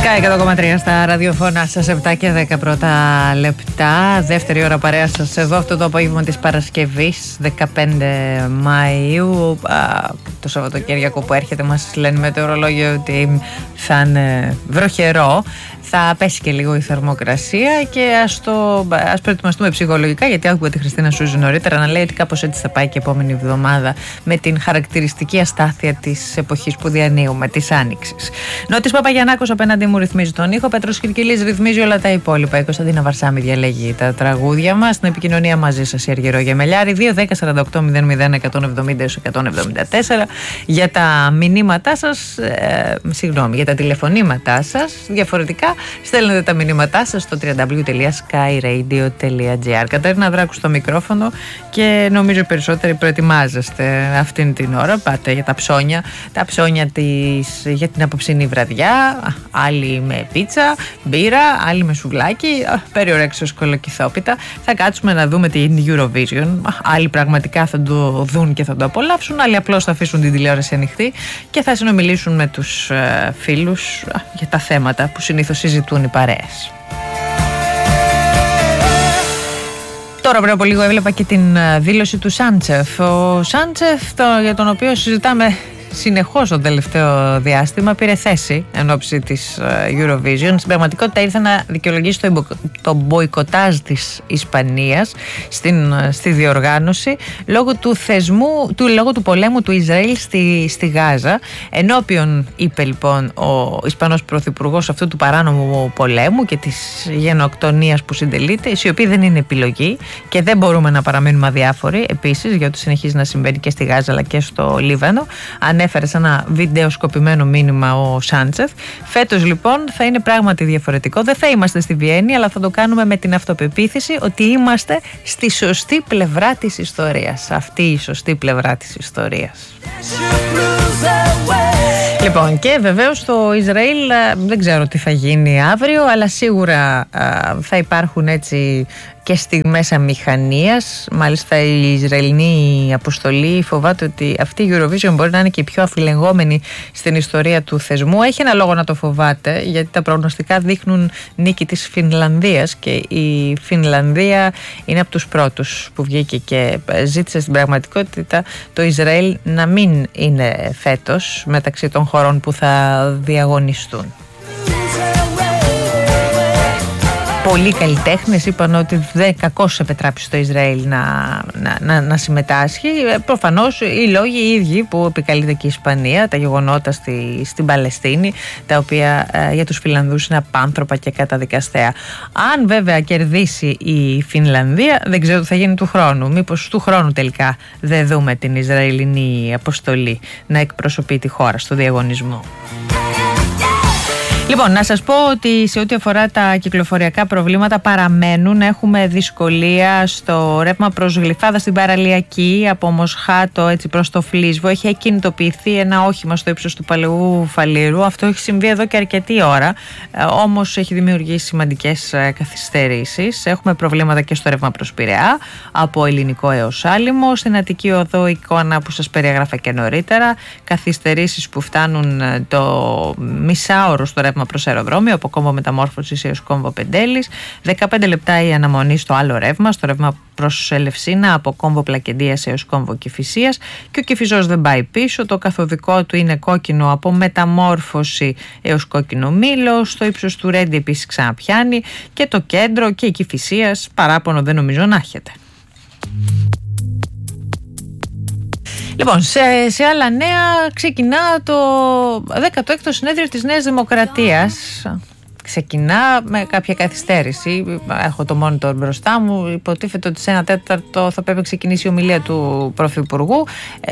100,3 στα ραδιοφώνα σας, 7 και 10 πρώτα λεπτά. Δεύτερη ώρα παρέα σας εδώ αυτό το απόγευμα της Παρασκευής 15 Μαΐου. Το Σαββατοκύριακο που έρχεται μας λένε μετεωρολόγιο ότι θα είναι βροχερό. Θα πέσει και λίγο η θερμοκρασία και ας προετοιμαστούμε ψυχολογικά, γιατί άκουγα τη Χριστίνα Σούζη νωρίτερα να λέει ότι κάπως έτσι θα πάει και επόμενη εβδομάδα με την χαρακτηριστική αστάθεια της εποχής που διανύουμε, της Άνοιξης. Νότης Παπαγιαννάκος απέναντι μου ρυθμίζει τον ήχο, Πέτρος Κυρκυλής ρυθμίζει όλα τα υπόλοιπα. Η Κωνσταντίνα Βαρσάμι διαλέγει τα τραγούδια μας. Στην επικοινωνία μαζί σας η Αργυρό Γεμελιάρη, 2-10-48-00-174 για τα μηνύματά σας, για τα τηλεφωνήματά σας. Διαφορετικά στέλνετε τα μηνύματά σας στο www.skyradio.gr. Κατερίνα Δράκου στο μικρόφωνο και νομίζω περισσότεροι προετοιμάζεστε αυτήν την ώρα. Πάτε για τα ψώνια για την απόψινή βραδιά. Άλλοι με πίτσα, μπύρα, άλλοι με σουβλάκι, περιορέξεως κολοκυθόπιτα. Θα κάτσουμε να δούμε την Eurovision. Άλλοι πραγματικά θα το δουν και θα το απολαύσουν, άλλοι απλώς θα αφήσουν την τηλεόραση ανοιχτή και θα συνομιλήσουν με τους φίλους για τα θέματα που συνήθως συζητούν οι παρέες. Τώρα πριν από λίγο έβλεπα και την δήλωση του Σάντσεφ. Ο Σάντσεφ, για τον οποίο συζητάμε συνεχώς το τελευταίο διάστημα, πήρε θέση εν ώψη της Eurovision. Στην πραγματικότητα ήρθε να δικαιολογήσει το μποϊκοτάζ της Ισπανίας στη διοργάνωση λόγω του πολέμου του Ισραήλ στη Γάζα. Ενώπιον είπε λοιπόν ο Ισπανός Πρωθυπουργός αυτού του παράνομου πολέμου και της γενοκτονίας που συντελείται, η οποία δεν είναι επιλογή και δεν μπορούμε να παραμείνουμε αδιάφοροι επίσης για ό,τι συνεχίζει να συμβαίνει και στη Γάζα αλλά και στο Λίβανο. Ανέφερε σε ένα βίντεο σκοπημένο μήνυμα ο Σάντσεφ. Φέτος λοιπόν θα είναι πράγματι διαφορετικό. Δεν θα είμαστε στη Βιέννη, αλλά θα το κάνουμε με την αυτοπεποίθηση ότι είμαστε στη σωστή πλευρά της ιστορίας. Αυτή η σωστή πλευρά της ιστορίας. Λοιπόν, και βεβαίως στο Ισραήλ δεν ξέρω τι θα γίνει αύριο, αλλά σίγουρα θα υπάρχουν έτσι και στιγμές αμηχανίας. Μάλιστα η Ισραηλινή αποστολή φοβάται ότι αυτή η Eurovision μπορεί να είναι και η πιο αφιλεγόμενη στην ιστορία του θεσμού. Έχει ένα λόγο να το φοβάται, γιατί τα προγνωστικά δείχνουν νίκη της Φινλανδίας και η Φινλανδία είναι από τους πρώτους που βγήκε και ζήτησε στην πραγματικότητα το Ισραήλ να μην είναι φέτος μεταξύ των χωρών που θα διαγωνιστούν. Πολλοί καλλιτέχνες είπαν ότι δεν κακώς επετράπησε στο Ισραήλ να συμμετάσχει. Προφανώς οι λόγοι οι ίδιοι που επικαλείται και η Ισπανία, τα γεγονότα στην Παλαιστίνη, τα οποία για τους Φινλανδούς είναι απάνθρωπα και καταδικαστέα. Αν βέβαια κερδίσει η Φινλανδία, δεν ξέρω τι θα γίνει του χρόνου. Μήπως του χρόνου τελικά δεν δούμε την Ισραηλινή αποστολή να εκπροσωπεί τη χώρα στο διαγωνισμό. Λοιπόν, να σας πω ότι σε ό,τι αφορά τα κυκλοφοριακά προβλήματα παραμένουν. Έχουμε δυσκολία στο ρεύμα προς Γλυφάδα στην Παραλιακή, από Μοσχάτο έτσι προς το Φλίσβο. Έχει ακινητοποιηθεί ένα όχημα στο ύψος του Παλαιού Φαλήρου. Αυτό έχει συμβεί εδώ και αρκετή ώρα, όμως έχει δημιουργήσει σημαντικές καθυστερήσεις. Έχουμε προβλήματα και στο ρεύμα προς Πειραιά, από Ελληνικό έως Άλυμο. Στην Αττική Οδό, εικόνα που σας περιέγραφα και νωρίτερα. Καθυστερήσεις που φτάνουν το μισάωρο στο ρεύμα προς αεροδρόμιο, από κόμβο Μεταμόρφωσης έως κόμβο Πεντέλης. 15 λεπτά η αναμονή στο άλλο ρεύμα, στο ρεύμα προς Ελευσίνα, από κόμβο Πλακεντίας έως κόμβο Κηφισίας. Και ο Κηφισός δεν πάει πίσω, το καθοδικό του είναι κόκκινο από Μεταμόρφωση έως Κόκκινο Μήλο. Στο ύψος του Ρέντι επίσης ξαναπιάνει, και το κέντρο και η Κηφισίας παράπονο δεν νομίζω να έχετε. Λοιπόν, σε άλλα νέα, ξεκινά το 16ο συνέδριο της Νέας Δημοκρατίας. Ξεκινά με κάποια καθυστέρηση. Έχω το monitor μπροστά μου. Υποτίθεται ότι σε 1/4 θα πρέπει να ξεκινήσει η ομιλία του Πρωθυπουργού.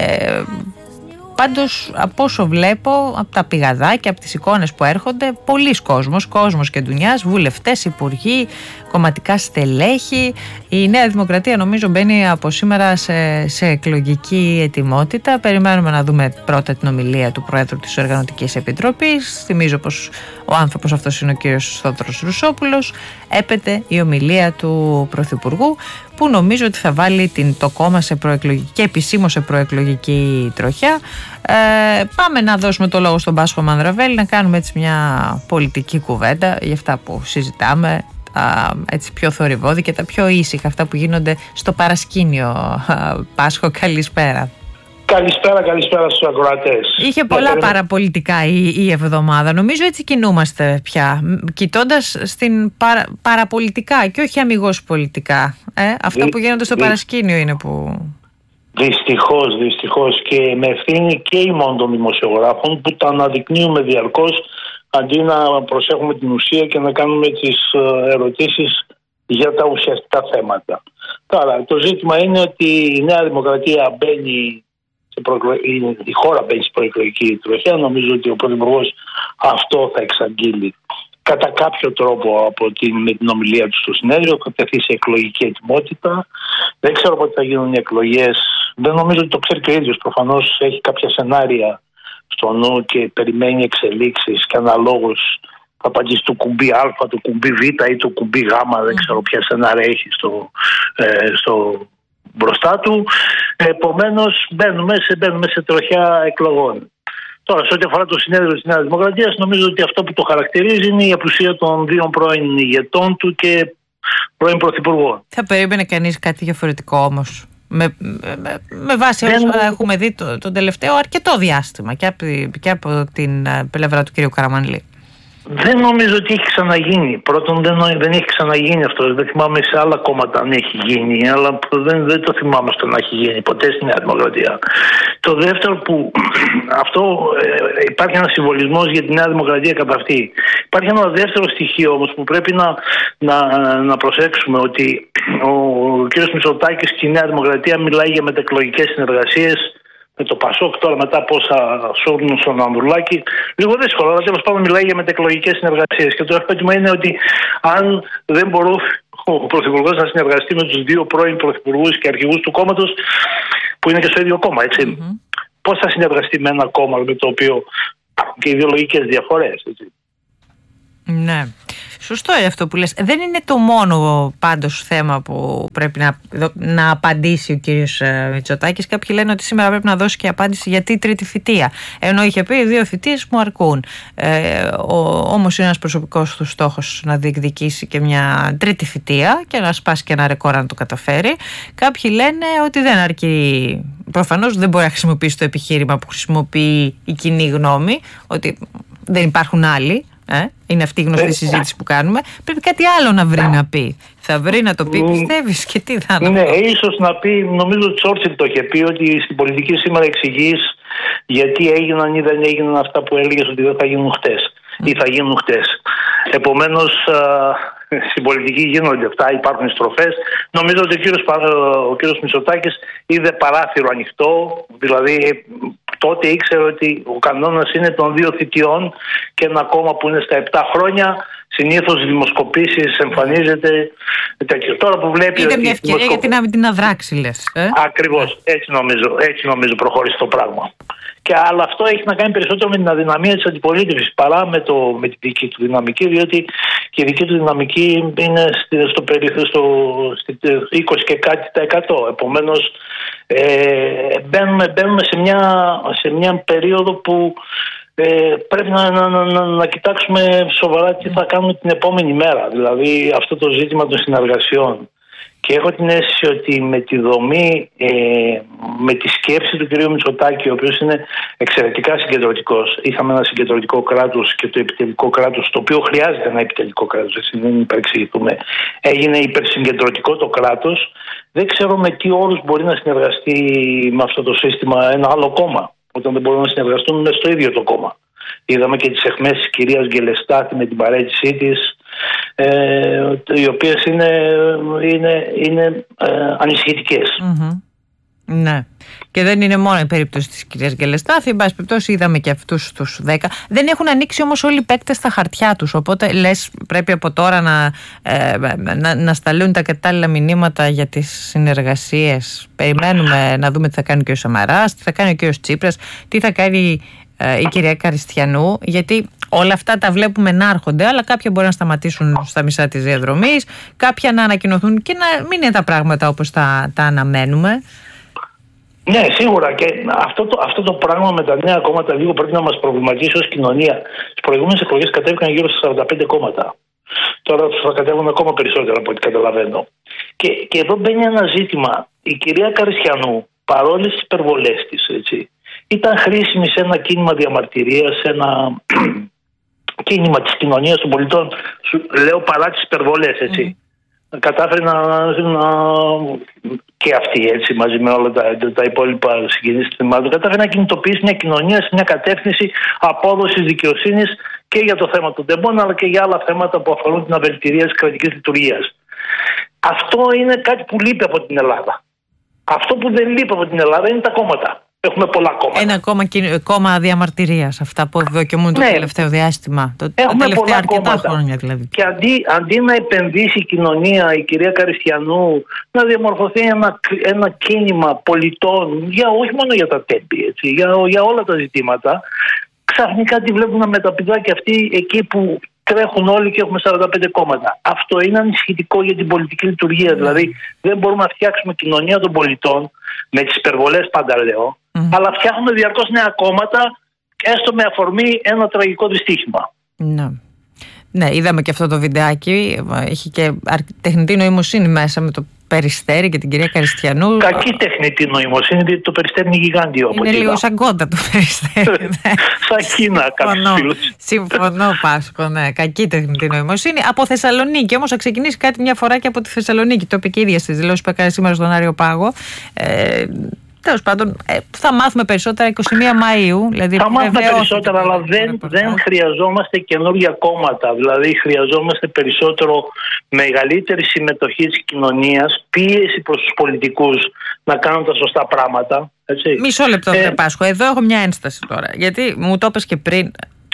Πάντως, από όσο βλέπω, από τα πηγαδάκια, από τις εικόνες που έρχονται, πολλοί κόσμος και ντουνιάς, βουλευτές, υπουργοί, κομματικά στελέχη. Η Νέα Δημοκρατία νομίζω μπαίνει από σήμερα σε εκλογική ετοιμότητα. Περιμένουμε να δούμε πρώτα την ομιλία του Προέδρου της Οργανωτικής Επιτροπής. Θυμίζω πως ο άνθρωπος αυτός είναι ο κύριος Θόδωρος Ρουσόπουλος, έπεται η ομιλία του Πρωθυπουργού, που νομίζω ότι θα βάλει το κόμμα σε προεκλογική και επισήμως σε προεκλογική τροχιά. Πάμε να δώσουμε το λόγο στον Πάσχο Μανδραβέλη, να κάνουμε έτσι μια πολιτική κουβέντα για αυτά που συζητάμε, έτσι πιο θορυβώδη και τα πιο ήσυχα, αυτά που γίνονται στο παρασκήνιο. Πάσχο, καλησπέρα. Καλησπέρα στους ακροατές. Είχε πολλά παραπολιτικά η εβδομάδα. Νομίζω έτσι κινούμαστε πια, κοιτώντας στην παραπολιτικά και όχι αμιγώς πολιτικά. Αυτά που γίνονται στο παρασκήνιο είναι που... Δυστυχώς, και με ευθύνη και ημών των δημοσιογράφων που τα αναδεικνύουμε διαρκώς, αντί να προσέχουμε την ουσία και να κάνουμε τις ερωτήσεις για τα ουσιαστικά θέματα. Τώρα, το ζήτημα είναι ότι η Νέα Δημοκρατία μπαίνει, η χώρα μπαίνει στην προεκλογική τροχιά. Νομίζω ότι ο Πρωθυπουργός αυτό θα εξαγγείλει κατά κάποιο τρόπο με την ομιλία του στο συνέδριο. Θα τεθεί σε εκλογική ετοιμότητα. Δεν ξέρω πότε θα γίνουν οι εκλογές. Δεν νομίζω ότι το ξέρει και ο ίδιος. Προφανώς έχει κάποια σενάρια στο νου και περιμένει εξελίξεις και αναλόγως θα απαντήσει το κουμπί Α, το κουμπί Β ή το κουμπί Γ. Δεν ξέρω ποια σενάρια έχει στο μπροστά του. Επομένως μπαίνουμε σε τροχιά εκλογών. Τώρα, σε ό,τι αφορά το συνέδριο της Νέας Δημοκρατίας, νομίζω ότι αυτό που το χαρακτηρίζει είναι η απουσία των δύο πρώην ηγετών του και πρώην πρωθυπουργών. Θα περίμενε κανείς κάτι διαφορετικό όμως, με βάση όσα έχουμε δει το τελευταίο αρκετό διάστημα και από την πλευρά του κ. Καραμανλή. Δεν νομίζω ότι έχει ξαναγίνει. Πρώτον, δεν έχει ξαναγίνει αυτό. Δεν θυμάμαι σε άλλα κόμματα αν έχει γίνει, αλλά δεν το θυμάμαι στο να έχει γίνει ποτέ στη Νέα Δημοκρατία. Το δεύτερο, που υπάρχει ένας συμβολισμός για τη Νέα Δημοκρατία κατά αυτή. Υπάρχει ένα δεύτερο στοιχείο όμως που πρέπει να προσέξουμε, ότι ο κ. Μητσοτάκης και η Νέα Δημοκρατία μιλάει για μετεκλογικές συνεργασίες με το Πασόκ. Τώρα, μετά πόσα σώρνουν στον Ανδρουλάκη, λίγο δύσκολο, αλλά τέλος πάντων μιλάει για μετεκλογικές συνεργασίες. Και το ερώτημα είναι ότι αν δεν μπορεί ο Πρωθυπουργός να συνεργαστεί με τους δύο πρώην Πρωθυπουργούς και αρχηγούς του κόμματος, που είναι και στο ίδιο κόμμα, έτσι, πώς θα συνεργαστεί με ένα κόμμα με το οποίο και ιδεολογικές διαφορές, έτσι. Ναι. Σωστό είναι αυτό που λες. Δεν είναι το μόνο πάντως θέμα που πρέπει να απαντήσει ο κύριος Μητσοτάκης. Κάποιοι λένε ότι σήμερα πρέπει να δώσει και απάντηση γιατί τρίτη θητεία. Ενώ είχε πει 2 θητείες μου αρκούν. Όμως είναι ένας προσωπικός του στόχος να διεκδικήσει και μια τρίτη θητεία και να σπάσει και ένα ρεκόρ να το καταφέρει. Κάποιοι λένε ότι δεν αρκεί. Προφανώς δεν μπορεί να χρησιμοποιήσει το επιχείρημα που χρησιμοποιεί η κοινή γνώμη, ότι δεν υπάρχουν άλλοι. Είναι αυτή η γνωστή συζήτηση που κάνουμε. Πρέπει κάτι άλλο να βρει να πει. Θα βρει να το πει, πιστεύεις, και τι θα πει? Ναι, ίσως να πει, νομίζω ότι Τσόρτσιλ το είχε πει, ότι στην πολιτική σήμερα εξηγείς γιατί έγιναν ή δεν έγιναν αυτά που έλεγες ότι δεν θα γίνουν χτες ή θα γίνουν χτες. Επομένως, στην πολιτική γίνονται αυτά, υπάρχουν στροφές. Νομίζω ότι ο κύριος Μητσοτάκης είδε παράθυρο ανοιχτό, δηλαδή τότε ήξερε ότι ο κανόνας είναι των 2 θητειών και ένα κόμμα που είναι στα 7 χρόνια, συνήθως δημοσκοπήσεις εμφανίζεται τέτοιο. Τώρα που βλέπει. Είναι μια ευκαιρία γιατί να μην την αδράξει, λες. Ακριβώς, έτσι νομίζω προχώρησε το πράγμα. Αλλά αυτό έχει να κάνει περισσότερο με την αδυναμία της αντιπολίτευσης παρά με τη δική του δυναμική, διότι και η δική του δυναμική είναι στο 20 και κάτι τα 100. Επομένως, μπαίνουμε σε μια περίοδο που πρέπει να κοιτάξουμε σοβαρά τι θα κάνουμε την επόμενη μέρα. Δηλαδή αυτό το ζήτημα των συνεργασιών. Και έχω την αίσθηση ότι με τη δομή, με τη σκέψη του κ. Μητσοτάκη, ο οποίος είναι εξαιρετικά συγκεντρωτικός, είχαμε ένα συγκεντρωτικό κράτος και το επιτελικό κράτος, το οποίο χρειάζεται ένα επιτελικό κράτος, έτσι δεν υπερεξηγηθούμε, έγινε υπερσυγκεντρωτικό το κράτος. Δεν ξέρω με τι όρους μπορεί να συνεργαστεί με αυτό το σύστημα ένα άλλο κόμμα, όταν δεν μπορούν να συνεργαστούν μέσα στο ίδιο το κόμμα. Είδαμε και τις αιχμές της κυρίας Γκελεστάθη με την παρέτησή της, οι οποίες είναι ανησυχητικές. Ναι. Και δεν είναι μόνο η περίπτωση της κυρίας Γκελεστάθη. Εν πάση περιπτώσει, είδαμε και αυτούς τους 10. Δεν έχουν ανοίξει όμως όλοι οι παίκτες στα χαρτιά τους. Οπότε λες, πρέπει από τώρα να σταλούν τα κατάλληλα μηνύματα για τις συνεργασίες. Περιμένουμε να δούμε τι θα κάνει και ο Σαμαράς, τι θα κάνει και ο Τσίπρας, τι θα κάνει η κυρία Καριστιανού, γιατί όλα αυτά τα βλέπουμε να έρχονται, αλλά κάποια μπορεί να σταματήσουν στα μισά της διαδρομής, κάποια να ανακοινωθούν και να μην είναι τα πράγματα όπως τα αναμένουμε. Ναι, σίγουρα. Και αυτό το πράγμα με τα νέα κόμματα λίγο πρέπει να μας προβληματίσει ως κοινωνία. Στις προηγούμενες εκλογές κατέβηκαν γύρω στα 45 κόμματα. Τώρα θα κατέβουν ακόμα περισσότερα από ό,τι καταλαβαίνω. Και εδώ μπαίνει ένα ζήτημα. Η κυρία Καριστιανού, παρόλες τις υπερβολές της, έτσι, ήταν χρήσιμη σε ένα κίνημα διαμαρτυρίας, σε ένα κίνημα της κοινωνίας των πολιτών. Λέω παρά τις υπερβολές, έτσι. Κατάφερε και αυτή, έτσι, μαζί με όλα τα υπόλοιπα συγκινήσεις θεμάτων, κατάφερε να κινητοποιήσει μια κοινωνία σε μια κατεύθυνση απόδοσης δικαιοσύνης και για το θέμα των τεμπών, αλλά και για άλλα θέματα που αφορούν την αβελτηρία της κρατικής λειτουργίας. Αυτό είναι κάτι που λείπει από την Ελλάδα. Αυτό που δεν λείπει από την Ελλάδα είναι τα κόμματα. Έχουμε πολλά κόμματα. Ένα κόμμα διαμαρτυρίας, αυτά που ευδοκιμούν το τελευταίο διάστημα. Τα τελευταία αρκετά χρόνια δηλαδή. Και αντί να επενδύσει η κοινωνία, η κυρία Καριστιανού, να διαμορφωθεί ένα κίνημα πολιτών, όχι μόνο για τα τέμπη, έτσι, για όλα τα ζητήματα, ξαφνικά τη βλέπουν να μεταπηδά και αυτή εκεί που τρέχουν όλοι και έχουμε 45 κόμματα. Αυτό είναι ανησυχητικό για την πολιτική λειτουργία. Δηλαδή, δεν μπορούμε να φτιάξουμε κοινωνία των πολιτών με τις υπερβολές, πάντα λέω, αλλά φτιάχνουμε διαρκώς νέα κόμματα, έστω με αφορμή ένα τραγικό δυστύχημα. Ναι, είδαμε και αυτό το βιντεάκι. Έχει και τεχνητή νοημοσύνη μέσα με το Περιστέρι και την κυρία Καριστιανού. Κακή τεχνητή νοημοσύνη, γιατί το Περιστέρι είναι γιγάντιο. Είναι λίγο σαν κόντα το Περιστέρι. Σαν Κίνα, κάποιους φίλους. Συμφωνώ, Πάσχο, ναι. Κακή τεχνητή νοημοσύνη. Από Θεσσαλονίκη, όμως, θα ξεκινήσει κάτι μια φορά και από τη Θεσσαλονίκη. Το είπε και η ίδια στις δηλώσεις που έκανε σήμερα στον Άριο Πάγο. Τέλος πάντων, θα μάθουμε περισσότερα 21 Μαΐου. Δηλαδή θα μάθουμε περισσότερα, αλλά δεν χρειαζόμαστε καινούργια κόμματα. Δηλαδή, χρειαζόμαστε περισσότερο μεγαλύτερη συμμετοχή της κοινωνίας, πίεση προς τους πολιτικούς να κάνουν τα σωστά πράγματα. Έτσι. Μισό λεπτό, Πάσχο. Εδώ έχω μια ένσταση τώρα. Γιατί μου το είπες και πριν.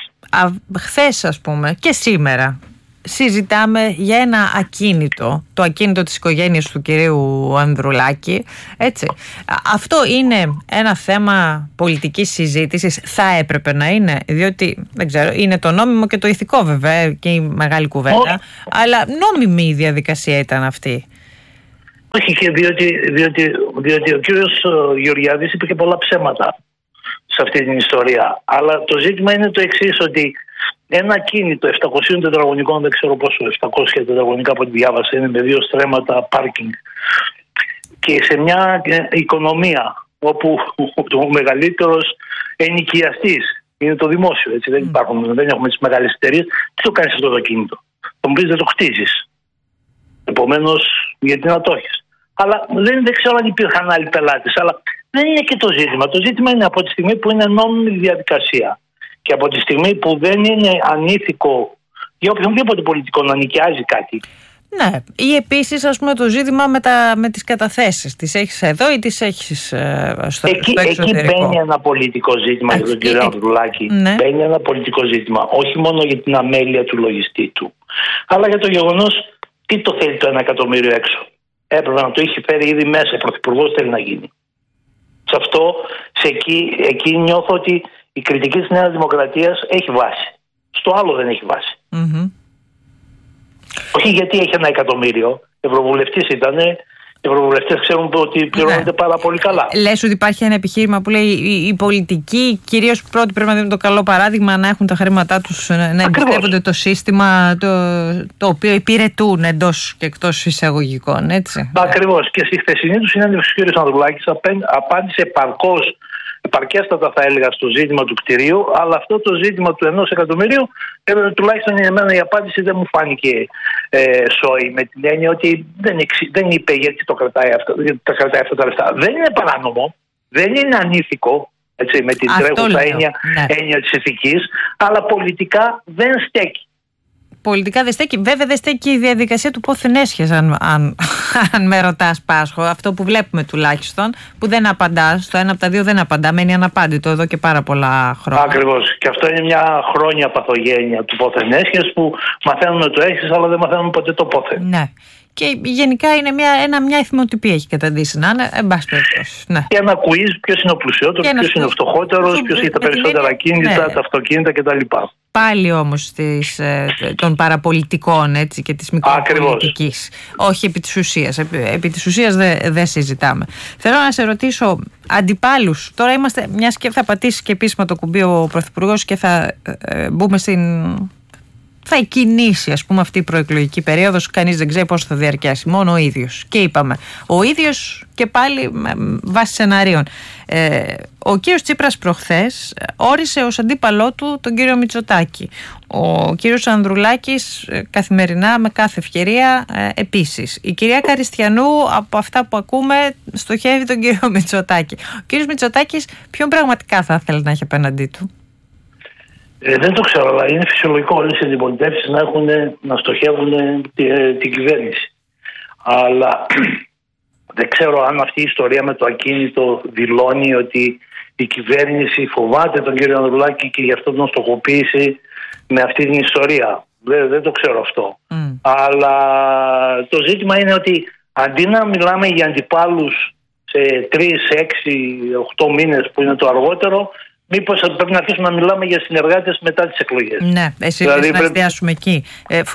Χθες, ας πούμε, και σήμερα συζητάμε για ένα ακίνητο, το ακίνητο της οικογένειας του κυρίου Ανδρουλάκη, έτσι. Αυτό είναι ένα θέμα πολιτικής συζήτησης, θα έπρεπε να είναι, διότι, δεν ξέρω, είναι το νόμιμο και το ηθικό βέβαια και η μεγάλη κουβέντα, αλλά νόμιμη η διαδικασία ήταν αυτή. Όχι, και διότι ο κύριος Γεωργιάδης είπε και πολλά ψέματα σε αυτή την ιστορία, αλλά το ζήτημα είναι το εξής, ότι ένα κίνητο 700 τετραγωνικών, δεν ξέρω πόσο, 700 τετραγωνικά από ό,τι διάβασα, είναι με 2 στρέμματα πάρκινγκ. Και σε μια οικονομία όπου ο μεγαλύτερος ενοικιαστής είναι το δημόσιο, έτσι, δεν έχουμε τις μεγάλες εταιρείες, τι το κάνεις αυτό το κίνητο? Το μου πεις δεν το χτίζεις. Επομένως, γιατί να το έχεις? Αλλά δεν ξέρω αν υπήρχαν άλλοι πελάτες, αλλά δεν είναι και το ζήτημα. Το ζήτημα είναι από τη στιγμή που είναι νόμιμη διαδικασία και από τη στιγμή που δεν είναι ανήθικο για οποιονδήποτε πολιτικό να νοικιάζει κάτι. Ναι, ή επίσης, ας πούμε, το ζήτημα με τις καταθέσεις. Τις έχεις εδώ ή τις έχεις στο εξωτερικό? Εκεί μπαίνει ένα πολιτικό ζήτημα για τον κύριο Ανδρουλάκη. Ναι. Μπαίνει ένα πολιτικό ζήτημα, όχι μόνο για την αμέλεια του λογιστή του, αλλά για το γεγονός τι το θέλει το 1 εκατομμύριο έξω. Έπρεπε να το είχε φέρει ήδη μέσα. Πρωθυπουργός θέλει να γίνει. Σε αυτό, εκεί νιώθω ότι η κριτική της Νέας Δημοκρατίας έχει βάση. Στο άλλο δεν έχει βάση. Όχι γιατί έχει 1 εκατομμύριο. Ευρωβουλευτής ήταν. Οι ευρωβουλευτές ξέρουν ότι πληρώνονται πάρα πολύ καλά. Λες ότι υπάρχει ένα επιχείρημα που λέει οι πολιτικοί, κυρίως πρώτοι, πρέπει να δίνουν το καλό παράδειγμα, να έχουν τα χρήματά τους, να εμπιστεύονται το σύστημα το οποίο υπηρετούν εντός και εκτός εισαγωγικών, έτσι. Ακριβώς. Και στη χθεσινή του συνέντευξη ο κ. Ανδρουλάκης απάντησε επαρκέστατα, θα έλεγα, στο ζήτημα του κτηρίου, αλλά αυτό το ζήτημα του 1 εκατομμυρίου, τουλάχιστον εμένα η απάντηση δεν μου φάνηκε σόη, με την έννοια ότι δεν είπε γιατί τα κρατάει αυτά τα λεφτά. Δεν είναι παράνομο, δεν είναι ανήθικο, έτσι, με την τρέχουσα έννοια της ηθικής, αλλά πολιτικά δεν στέκει. Πολιτικά δεν στέκει. Βέβαια δεν στέκει η διαδικασία του πόθεν έσχες, αν με ρωτάς, Πάσχο. Αυτό που βλέπουμε τουλάχιστον, που δεν απαντά, στο ένα από τα δύο δεν απαντά, μένει αναπάντητο εδώ και πάρα πολλά χρόνια. Ακριβώς. Και αυτό είναι μια χρόνια παθογένεια του πόθεν έσχες, που μαθαίνουμε το έσχες, αλλά δεν μαθαίνουμε ποτέ το πόθεν. Ναι. Και γενικά είναι μια εθιμοτυπία έχει καταντήσει να είναι, εν πάση περιπτώσει. Ναι. Και ένα quiz, ποιος είναι ο πλουσιότερος, ποιος είναι ο φτωχότερος, ποιος έχει τα περισσότερα ακίνητα, τα αυτοκίνητα κτλ. Πάλι όμως των παραπολιτικών, έτσι, και της μικροπολιτικής. Όχι επί της ουσίας. Επί της ουσίας δεν συζητάμε. Θέλω να σε ρωτήσω, αντιπάλους, τώρα είμαστε, μιας και θα πατήσει και επίσημα το κουμπί ο Πρωθυπουργός και θα μπούμε θα εκκινήσει, ας πούμε, αυτή η προεκλογική περίοδος. Κανείς δεν ξέρει πόσο θα διαρκέσει, μόνο ο ίδιος. Και είπαμε, ο ίδιος και πάλι βάσει σεναρίων. Ο κύριος Τσίπρας προχθές όρισε ως αντίπαλό του τον κύριο Μητσοτάκη. Ο κύριος Ανδρουλάκης καθημερινά με κάθε ευκαιρία επίσης. Η κυρία Καριστιανού, από αυτά που ακούμε, στοχεύει τον κύριο Μητσοτάκη. Ο κύριος Μητσοτάκης ποιον πραγματικά θα ήθελε να έχει απέναντί του? Δεν το ξέρω, αλλά είναι φυσιολογικό όλες οι αντιπολιτεύσεις να στοχεύουν την κυβέρνηση. Αλλά δεν ξέρω αν αυτή η ιστορία με το ακίνητο δηλώνει ότι η κυβέρνηση φοβάται τον κύριο Ανδρουλάκη και γι' αυτό τον στοχοποίησε με αυτή την ιστορία. Δεν το ξέρω αυτό. Αλλά το ζήτημα είναι ότι αντί να μιλάμε για αντιπάλους σε 3, 6, 8 μήνες που είναι το αργότερο, μήπως πρέπει να αρχίσουμε να μιλάμε για συνεργάτες μετά τις εκλογές. Ναι, εσύ δηλαδή, να εστιάσουμε εκεί.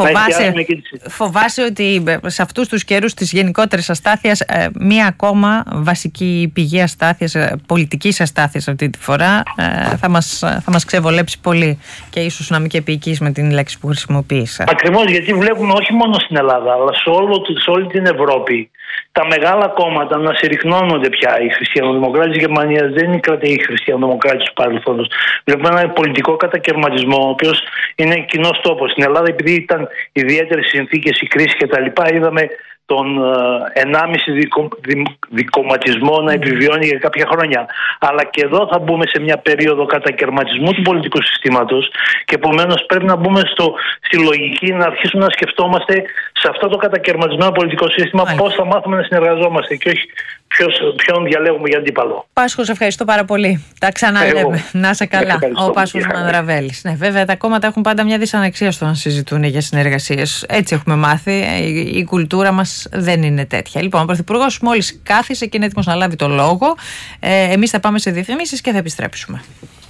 Φοβάσαι ότι σε αυτούς τους καιρούς της γενικότερης αστάθειας, μία ακόμα βασική πηγή αστάθειας, πολιτικής αστάθειας αυτή τη φορά, θα μας ξεβολέψει πολύ και ίσως να μην και επικείς με την λέξη που χρησιμοποίησα. Ακριβώς, γιατί βλέπουμε όχι μόνο στην Ελλάδα, αλλά σε όλη την Ευρώπη τα μεγάλα κόμματα να συρρυκνώνονται πια. Οι χριστιανοδημοκράτες της Γερμανίας δεν είναι κρατικοί χριστιανοδημοκράτες του παρελθόντος. Βλέπουμε ένα πολιτικό κατακαιρματισμό, ο οποίος είναι κοινός τόπος. Στην Ελλάδα, επειδή ήταν ιδιαίτερες συνθήκες, η κρίση κτλ., είδαμε τον 1,5 δικομματισμό να επιβιώνει για κάποια χρόνια. Αλλά και εδώ θα μπούμε σε μια περίοδο κατακαιρματισμού του πολιτικού συστήματος και επομένως πρέπει να μπούμε στη λογική να αρχίσουμε να σκεφτόμαστε σε αυτό το κατακαιρματισμένο πολιτικό σύστημα πώς θα μάθουμε να συνεργαζόμαστε και όχι ποιον διαλέγουμε για αντίπαλο. Πάσχο, ευχαριστώ πάρα πολύ. Τα ξαναλέμε. Να είσαι καλά. Ο Πάσχος Μανδραβέλης. Ναι, βέβαια τα κόμματα έχουν πάντα μια δυσαναξία στο να συζητούν για συνεργασίες. Έτσι έχουμε μάθει. Η κουλτούρα μας δεν είναι τέτοια. Λοιπόν, ο Πρωθυπουργός μόλις κάθισε και είναι έτοιμος να λάβει το λόγο. Εμείς θα πάμε σε διαφημίσεις και θα επιστρέψουμε.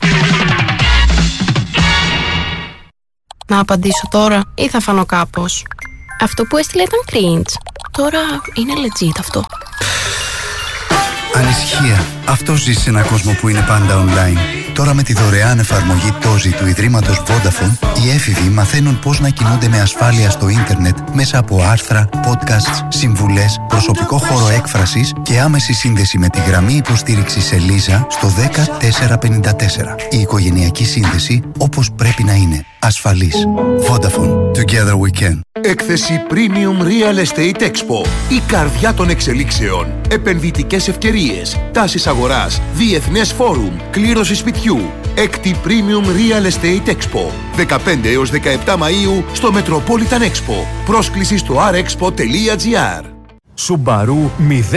Να απαντήσω τώρα ή θα φανώ κάπως? Αυτό που έστειλε ήταν cringe. Τώρα είναι legit αυτό. Ανησυχία. Αυτό ζει σε έναν κόσμο που είναι πάντα online. Τώρα με τη δωρεάν εφαρμογή Tozi του Ιδρύματος Vodafone, οι έφηβοι μαθαίνουν πώς να κινούνται με ασφάλεια στο ίντερνετ μέσα από άρθρα, podcasts, συμβουλές, προσωπικό χώρο έκφρασης και άμεση σύνδεση με τη γραμμή υποστήριξης Ελίζα στο 10454. Η οικογενειακή σύνδεση όπως πρέπει να είναι. Ασφαλής. Vodafone. Together we can. Έκθεση Premium Real Estate Expo. Η καρδιά των εξελίξεων. Επενδυτικές ευκαιρίες. Τάσεις αγοράς. Διεθνές φόρουμ. Κλήρωση σπιτιού. Έκτη Premium Real Estate Expo. 15 έως 17 Μαΐου στο Metropolitan Expo. Πρόσκληση στο rexpo.gr. Subaru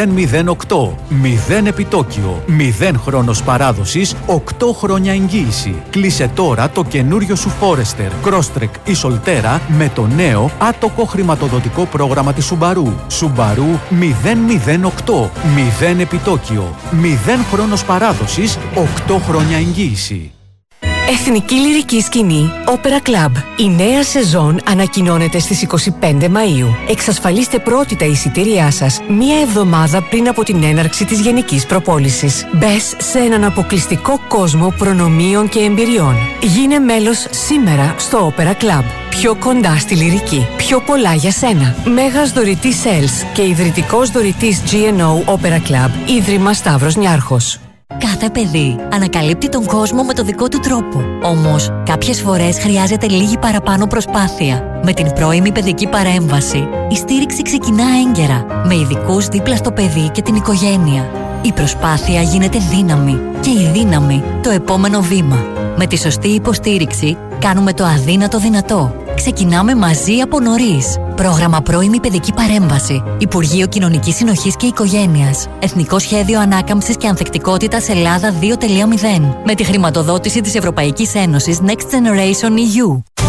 008. 0 επιτόκιο. 0 χρόνος παράδοσης. 8 χρόνια εγγύηση. Κλείσε τώρα το καινούριο σου Forester, Crosstrek ή Solterra με το νέο άτοκο χρηματοδοτικό πρόγραμμα της Subaru. Subaru 008. 0 επιτόκιο. 0 χρόνος παράδοσης. 8 χρόνια εγγύηση. Εθνική Λυρική Σκηνή Opera Club. Η νέα σεζόν ανακοινώνεται στις 25 Μαΐου. Εξασφαλίστε πρώτη τα εισιτήριά σας μία εβδομάδα πριν από την έναρξη της γενικής προπόλησης. Μπες σε έναν αποκλειστικό κόσμο προνομίων και εμπειριών. Γίνε μέλος σήμερα στο Opera Club. Πιο κοντά στη λυρική. Πιο πολλά για σένα. Μέγας δωρητής Sales και ιδρυτικός δωρητής GNO Opera Club. Ίδρυμα Σταύρος Νιάρχος. Κάθε παιδί ανακαλύπτει τον κόσμο με το δικό του τρόπο. Όμως, κάποιες φορές χρειάζεται λίγη παραπάνω προσπάθεια. Με την πρώιμη παιδική παρέμβαση, η στήριξη ξεκινά έγκαιρα, με ειδικούς δίπλα στο παιδί και την οικογένεια. Η προσπάθεια γίνεται δύναμη και η δύναμη το επόμενο βήμα. Με τη σωστή υποστήριξη, κάνουμε το αδύνατο δυνατό. Ξεκινάμε μαζί από νωρίς. Πρόγραμμα Πρώιμη Παιδική Παρέμβαση. Υπουργείο Κοινωνικής Συνοχής και Οικογένειας. Εθνικό Σχέδιο Ανάκαμψης και Ανθεκτικότητας Ελλάδα 2.0. Με τη χρηματοδότηση της Ευρωπαϊκής Ένωσης Next Generation EU.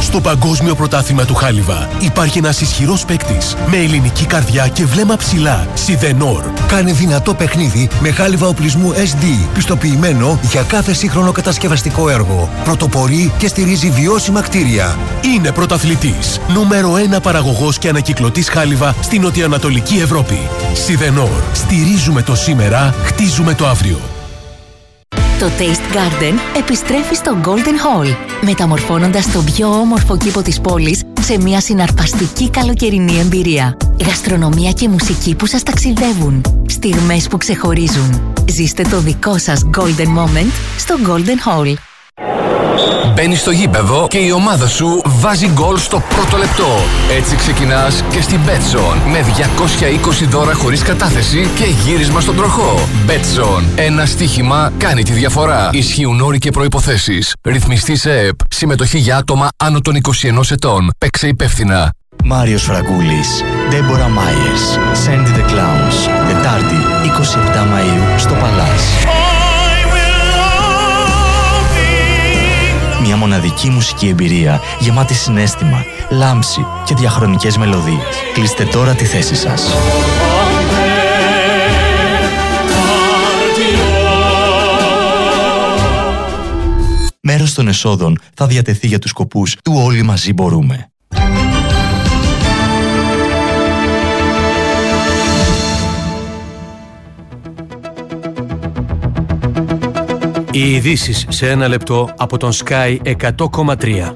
Στο Παγκόσμιο Πρωτάθλημα του Χάλιβα υπάρχει ένας ισχυρός παίκτης με ελληνική καρδιά και βλέμμα ψηλά. Σιδενόρ. Κάνει δυνατό παιχνίδι με χάλιβα οπλισμού SD, πιστοποιημένο για κάθε σύγχρονο κατασκευαστικό έργο. Πρωτοπορεί και στηρίζει βιώσιμα κτίρια. Είναι πρωταθλητής. Νούμερο 1 παραγωγός και ανακυκλωτής χάλιβα στην νοτιοανατολική Ευρώπη. Σιδενόρ. Στηρίζουμε το σήμερα, χτίζουμε το αύριο. Το Taste Garden επιστρέφει στο Golden Hall, μεταμορφώνοντας τον πιο όμορφο κήπο της πόλης σε μια συναρπαστική καλοκαιρινή εμπειρία. Γαστρονομία και μουσική που σας ταξιδεύουν. Στιγμές που ξεχωρίζουν. Ζήστε το δικό σας Golden Moment στο Golden Hall. Μπαίνεις στο γήπεδο και η ομάδα σου βάζει γκολ στο πρώτο λεπτό. Έτσι ξεκινάς και στην Betson με 220 δώρα χωρίς κατάθεση και γύρισμα στον τροχό. Betson. Ένα στοίχημα κάνει τη διαφορά. Ισχύουν όροι και προϋποθέσεις. Ρυθμιστή σε ΕΕΠ. Συμμετοχή για άτομα άνω των 21 ετών. Παίξε υπεύθυνα. Μάριος Φραγκούλης, Ντέμπορα Μάιερς, Sandy the Clowns. Τετάρτη, 27 Μαΐου στο Παλάς. Μια μοναδική μουσική εμπειρία γεμάτη συναίσθημα, λάμψη και διαχρονικές μελωδίες. Κλείστε τώρα τη θέση σας. Μέρος των εσόδων θα διατεθεί για τους σκοπούς του «Όλοι μαζί μπορούμε». Οι ειδήσεις σε ένα λεπτό από τον Sky 100,3.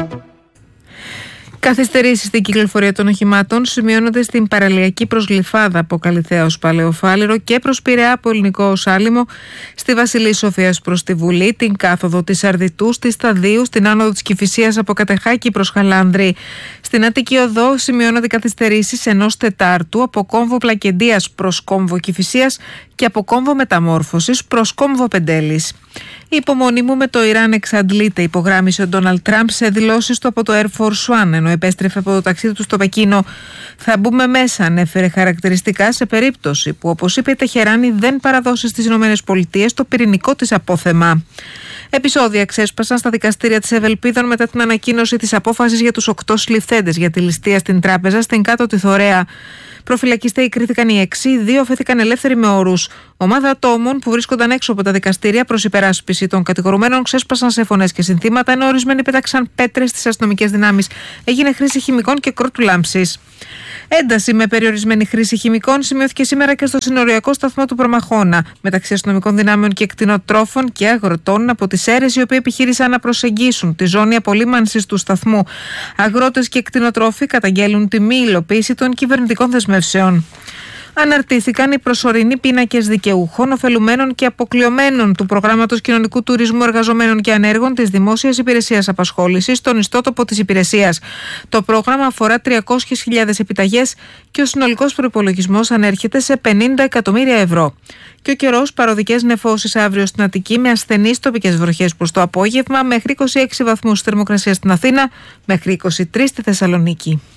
Καθυστερήσεις στην κυκλοφορία των οχημάτων σημειώνονται στην παραλιακή προς Γλυφάδα από Καλιθέα ως Παλαιοφάλιρο και προς Πειραιά από Ελληνικό ως Άλυμο, στη Βασιλής Σοφίας προς τη Βουλή, την κάθοδο της Αρδιτού, στη Σταδίου, στην άνοδο της Κηφισίας από Κατεχάκη προς Χαλάνδρη. Στην Αττική Οδό σημειώνονται καθυστερήσεις ενός Τετάρτου από κόμβο Πλακεντίας προς κόμβο Κηφισίας και από κόμβο Μεταμόρφωσης προς κόμβο Πεντέλης. Η υπομονή μου με το Ιράν εξαντλείται, υπογράμμισε ο Ντόναλντ Τραμπ σε δηλώσεις του από το Air Force One, ενώ επέστρεφε από το ταξίδι του στο Πεκίνο. Θα μπούμε μέσα, ανέφερε χαρακτηριστικά, σε περίπτωση που, όπως είπε η Τεχεράνη, δεν παραδώσει στις ΗΠΑ το πυρηνικό της απόθεμα. Επεισόδια ξέσπασαν στα δικαστήρια της Ευελπίδων μετά την ανακοίνωση της απόφασης για τους 8 συλληφθέντες για τη ληστεία στην τράπεζα στην Κάτω τη Θωρέα. Προφυλακιστέοι κρίθηκαν οι 6, 2 φέθηκαν ελεύθεροι με όρους. Ομάδα ατόμων που βρίσκονταν έξω από τα δικαστήρια προς υπεράσπιση των κατηγορουμένων ξέσπασαν σε φωνές και συνθήματα, ενώ ορισμένοι πέταξαν πέτρες στις αστυνομικές δυνάμεις. Έγινε χρήση χημικών και κρότου λάμψης. Ένταση με περιορισμένη χρήση χημικών σημειώθηκε σήμερα και στο συνοριακό σταθμό του Προμαχώνα, μεταξύ αστυνομικών δυνάμεων και κτηνοτρόφων και αγροτών από τις αίρες, οι οποίοι επιχείρησαν να προσεγγίσουν τη ζώνη απολύμανσης του σταθμού. Αγρότες και κτηνοτρόφοι καταγγέλουν τη μη υλοποίηση των κυβερνητικών δεσμεύσεων. Αναρτήθηκαν οι προσωρινοί πίνακες δικαιούχων, ωφελουμένων και αποκλειωμένων του προγράμματος κοινωνικού τουρισμού εργαζομένων και ανέργων της Δημόσιας Υπηρεσίας Απασχόλησης στον ιστότοπο της υπηρεσίας. Το πρόγραμμα αφορά 300.000 επιταγές και ο συνολικός προϋπολογισμός ανέρχεται σε 50 εκατομμύρια ευρώ. Και ο καιρός, παροδικές νεφώσεις αύριο στην Αττική με ασθενείς τοπικές βροχές προς το απόγευμα, μέχρι 26 βαθμούς θερμοκρασία στην Αθήνα, μέχρι 23 στη Θεσσαλονίκη.